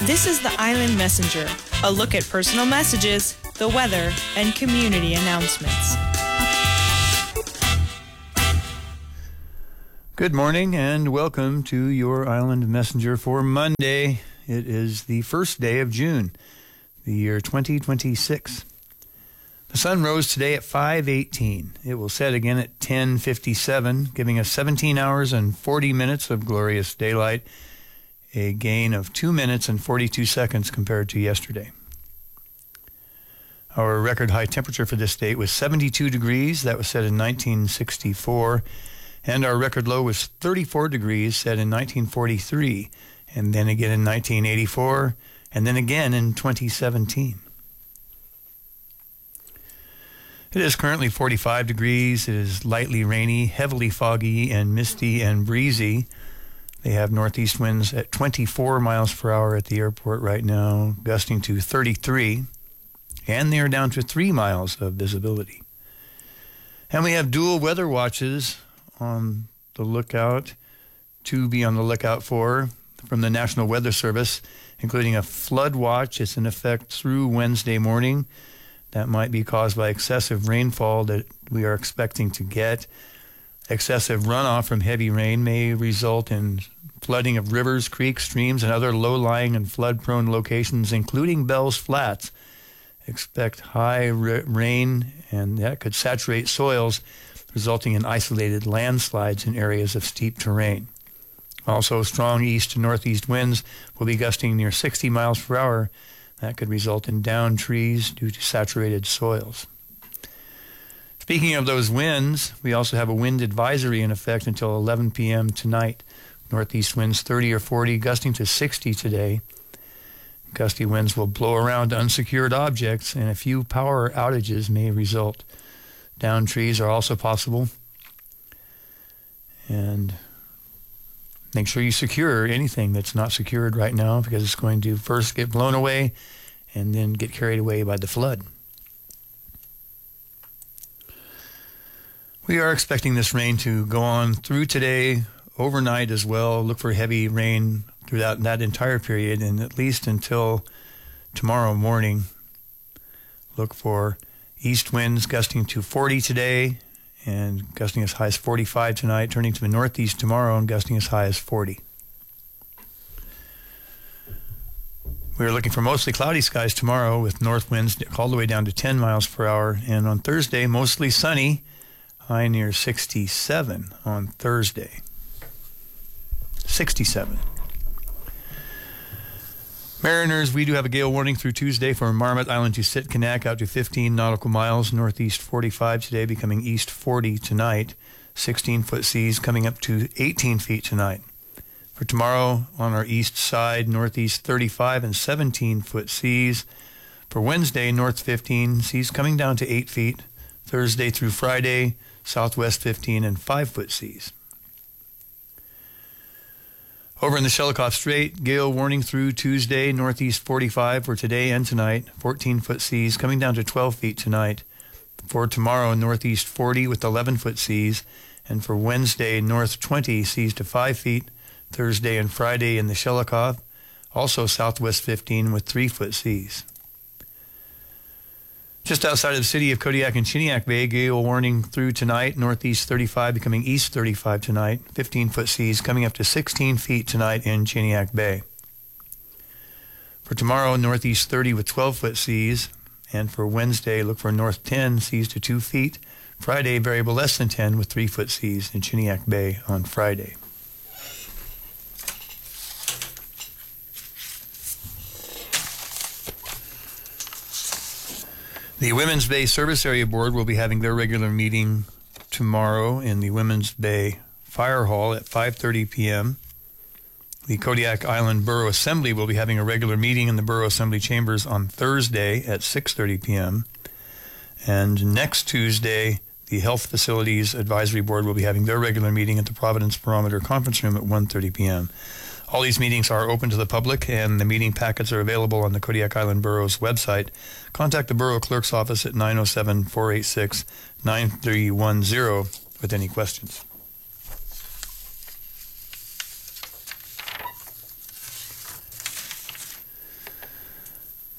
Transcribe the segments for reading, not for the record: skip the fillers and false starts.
This is the Island Messenger, a look at personal messages, the weather, and community announcements. Good morning and welcome to your Island Messenger for Monday. It is the first day of June, the year 2026. The sun rose today at 5:18. It will set again at 10:57, giving us 17 hours and 40 minutes of glorious daylight, a gain of 2 minutes and 42 seconds compared to yesterday. Our record high temperature for this date was 72 degrees. That was set in 1964. And our record low was 34 degrees, set in 1943. And then again in 1984. And then again in 2017. It is currently 45 degrees. It is lightly rainy, heavily foggy, and misty and breezy. They have northeast winds at 24 miles per hour at the airport right now, gusting to 33, and they are down to 3 miles of visibility. And we have dual weather watches on the lookout to be on the lookout for from the National Weather Service, including a flood watch. It's in effect through Wednesday morning. That might be caused by excessive rainfall that we are expecting to get. Excessive runoff from heavy rain may result in flooding of rivers, creeks, streams, and other low-lying and flood-prone locations, including Bell's Flats. Expect high rain, and that could saturate soils, resulting in isolated landslides in areas of steep terrain. Also, strong east to northeast winds will be gusting near 60 miles per hour. That could result in downed trees due to saturated soils. Speaking of those winds, we also have a wind advisory in effect until 11 p.m. tonight. Northeast winds 30 or 40, gusting to 60 today. Gusty winds will blow around unsecured objects, and a few power outages may result. Downed trees are also possible. And make sure you secure anything that's not secured right now, because it's going to first get blown away and then get carried away by the flood. We are expecting this rain to go on through today, overnight as well. Look for heavy rain throughout that entire period, and at least until tomorrow morning. Look for east winds gusting to 40 today and gusting as high as 45 tonight, turning to the northeast tomorrow and gusting as high as 40. We are looking for mostly cloudy skies tomorrow with north winds all the way down to 10 miles per hour. And on Thursday, mostly sunny, high near 67 on Thursday. 67. Mariners, we do have a gale warning through Tuesday for Marmot Island to Sitkinak out to 15 nautical miles, northeast 45 today, becoming east 40 tonight. 16-foot seas coming up to 18 feet tonight. For tomorrow, on our east side, northeast 35 and 17-foot seas. For Wednesday, north 15, seas coming down to 8 feet. Thursday through Friday, southwest 15 and 5-foot seas. Over in the Shelikof Strait, gale warning through Tuesday, northeast 45 for today and tonight. 14-foot seas coming down to 12 feet tonight. For tomorrow, northeast 40 with 11-foot seas. And for Wednesday, north 20 seas to 5 feet. Thursday and Friday in the Shelikof, also southwest 15 with 3-foot seas. Just outside of the city of Kodiak and Chiniak Bay, gale warning through tonight, northeast 35 becoming east 35 tonight, 15-foot seas coming up to 16 feet tonight in Chiniak Bay. For tomorrow, northeast 30 with 12-foot seas, and for Wednesday, look for north 10 seas to 2 feet. Friday, variable less than 10 with 3-foot seas in Chiniak Bay on Friday. The Women's Bay Service Area Board will be having their regular meeting tomorrow in the Women's Bay Fire Hall at 5:30 p.m. The Kodiak Island Borough Assembly will be having a regular meeting in the Borough Assembly Chambers on Thursday at 6:30 p.m. And next Tuesday, the Health Facilities Advisory Board will be having their regular meeting at the Providence Barometer Conference Room at 1:30 p.m. All these meetings are open to the public, and the meeting packets are available on the Kodiak Island Borough's website. Contact the Borough Clerk's office at 907-486-9310 with any questions.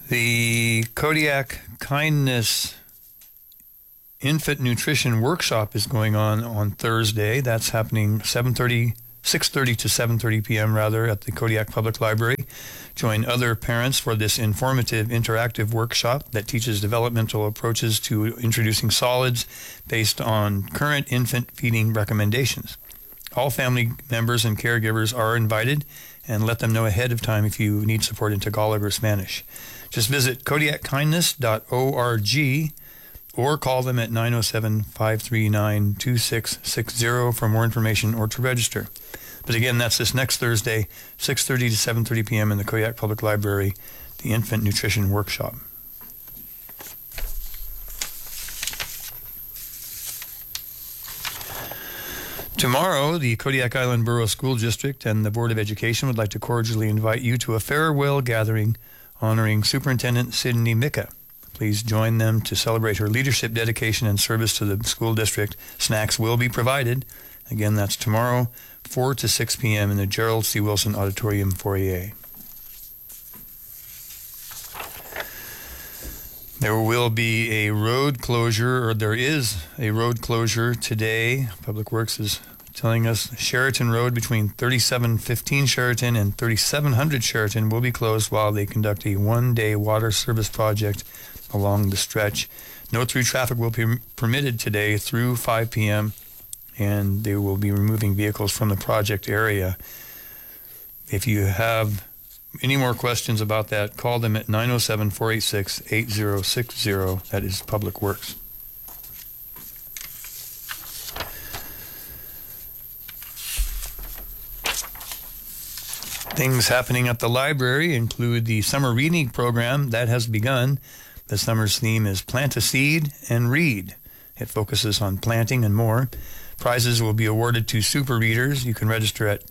The Kodiak Kindness Infant Nutrition Workshop is going on Thursday. That's happening 6:30 to 7:30 p.m. rather at the Kodiak Public Library. Join other parents for this informative interactive workshop that teaches developmental approaches to introducing solids based on current infant feeding recommendations. All family members and caregivers are invited, and let them know ahead of time if you need support in Tagalog or Spanish. Just visit kodiakkindness.org or call them at 907-539-2660 for more information or to register. But again, that's this next Thursday, 6:30 to 7:30 p.m. in the Kodiak Public Library, the Infant Nutrition Workshop. Tomorrow, the Kodiak Island Borough School District and the Board of Education would like to cordially invite you to a farewell gathering honoring Superintendent Sydney Micka. Please join them to celebrate her leadership, dedication, and service to the school district. Snacks will be provided. Again, that's tomorrow, 4 to 6 p.m. in the Gerald C. Wilson Auditorium foyer. There will be a road closure, or there is a road closure today. Public Works is telling us Sheraton Road between 3715 Sheraton and 3700 Sheraton will be closed while they conduct a one-day water service project along the stretch. No through traffic will be permitted today through 5 p.m., and they will be removing vehicles from the project area. If you have any more questions about that, call them at 907-486-8060. That is Public Works. Things happening at the library include the summer reading program that has begun. The summer's theme is Plant a Seed and Read. It focuses on planting and more. Prizes will be awarded to super readers. You can register at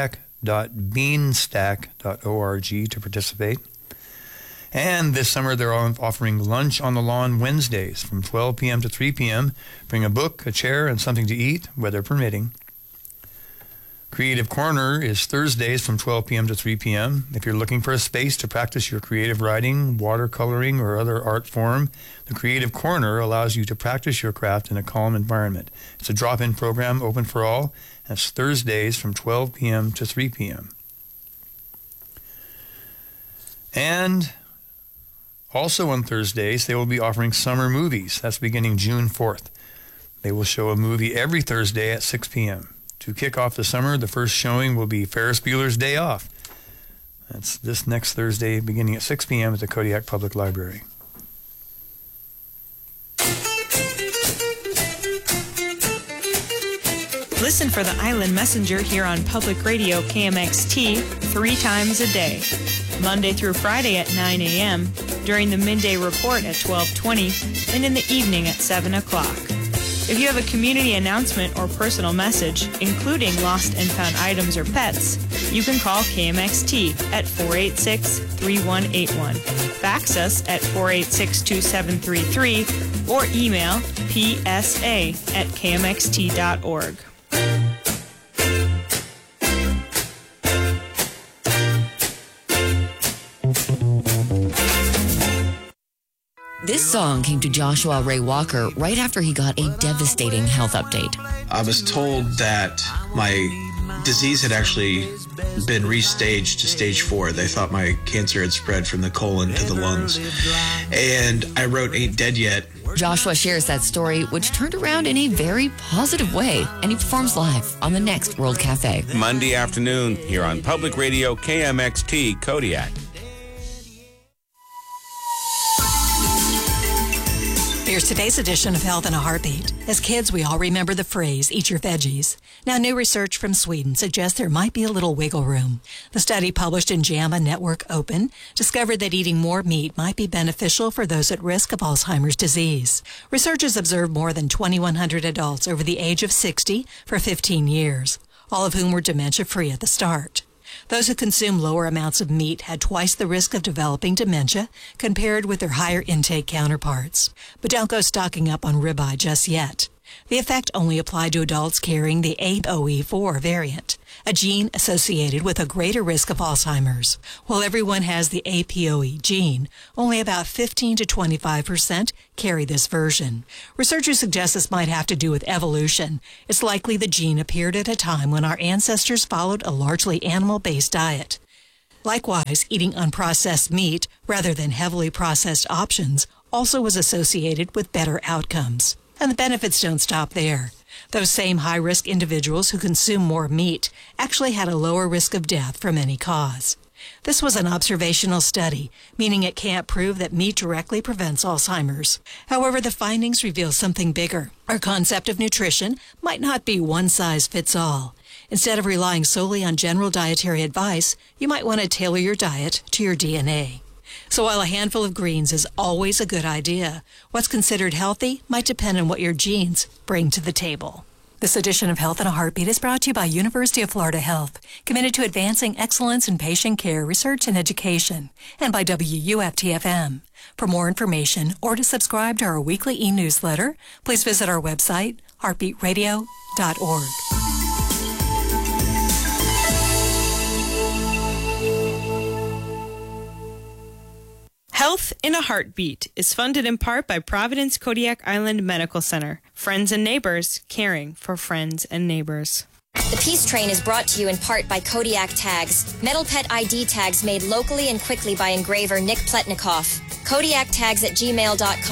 kodiak.beanstack.org to participate. And this summer they're offering Lunch on the Lawn Wednesdays from 12 p.m. to 3 p.m. Bring a book, a chair, and something to eat, weather permitting. Creative Corner is Thursdays from 12 p.m. to 3 p.m. If you're looking for a space to practice your creative writing, watercoloring, or other art form, the Creative Corner allows you to practice your craft in a calm environment. It's a drop-in program open for all. That's Thursdays from 12 p.m. to 3 p.m. And also on Thursdays, they will be offering summer movies. That's beginning June 4th. They will show a movie every Thursday at 6 p.m. To kick off the summer, the first showing will be Ferris Bueller's Day Off. That's this next Thursday, beginning at 6 p.m. at the Kodiak Public Library. Listen for the Island Messenger here on Public Radio KMXT 3 times a day, Monday through Friday at 9 a.m., during the midday report at 12:20, and in the evening at 7 o'clock. If you have a community announcement or personal message, including lost and found items or pets, you can call KMXT at 486-3181, fax us at 486-2733, or email psa@kmxt.org. This song came to Joshua Ray Walker right after he got a devastating health update. I was told that my disease had actually been restaged to stage 4. They thought my cancer had spread from the colon to the lungs. And I wrote Ain't Dead Yet. Joshua shares that story, which turned around in a very positive way, and he performs live on the next World Cafe. Monday afternoon here on Public Radio KMXT Kodiak. Here's today's edition of Health in a Heartbeat. As kids, we all remember the phrase, eat your veggies. Now, new research from Sweden suggests there might be a little wiggle room. The study published in JAMA Network Open discovered that eating more meat might be beneficial for those at risk of Alzheimer's disease. Researchers observed more than 2,100 adults over the age of 60 for 15 years, all of whom were dementia-free at the start. Those who consume lower amounts of meat had twice the risk of developing dementia compared with their higher intake counterparts. But don't go stocking up on ribeye just yet. The effect only applied to adults carrying the APOE4 variant, a gene associated with a greater risk of Alzheimer's. While everyone has the APOE gene, only about 15 to 25% carry this version. Researchers suggest this might have to do with evolution. It's likely the gene appeared at a time when our ancestors followed a largely animal-based diet. Likewise, eating unprocessed meat rather than heavily processed options also was associated with better outcomes. And the benefits don't stop there. Those same high-risk individuals who consume more meat actually had a lower risk of death from any cause. This was an observational study, meaning it can't prove that meat directly prevents Alzheimer's. However, the findings reveal something bigger. Our concept of nutrition might not be one size fits all. Instead of relying solely on general dietary advice, you might want to tailor your diet to your DNA. So while a handful of greens is always a good idea, what's considered healthy might depend on what your genes bring to the table. This edition of Health in a Heartbeat is brought to you by University of Florida Health, committed to advancing excellence in patient care, research, and education, and by WUFT-FM. For more information or to subscribe to our weekly e-newsletter, please visit our website, heartbeatradio.org. Health in a Heartbeat is funded in part by Providence Kodiak Island Medical Center. Friends and neighbors caring for friends and neighbors. The Peace Train is brought to you in part by Kodiak Tags, metal pet ID tags made locally and quickly by engraver Nick Pletnikoff. KodiakTags@gmail.com.